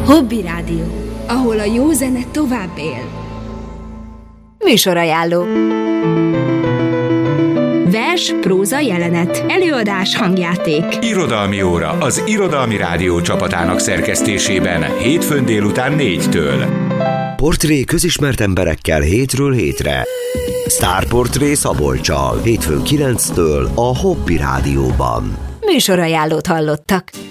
Hobby Rádió, ahol a jó zene tovább él. Műsorajánló. Vers, próza, jelenet, előadás, hangjáték. Irodalmi óra az Irodalmi Rádió csapatának szerkesztésében hétfőn délután 4-től. Portré közismert emberekkel hétről hétre. Sztárportré Szabolccsal hétfőn 9-től a Hobby Rádióban. Műsorajánlót hallottak.